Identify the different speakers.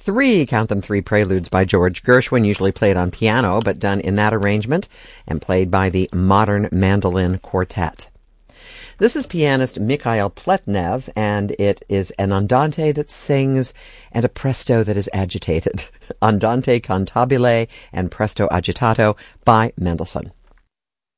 Speaker 1: three preludes by George Gershwin, usually played on piano, but done in that arrangement and played by the Modern Mandolin Quartet. This is pianist Mikhail Pletnev, and it is an andante that sings and a presto that is agitated. Andante cantabile and presto agitato by Mendelssohn.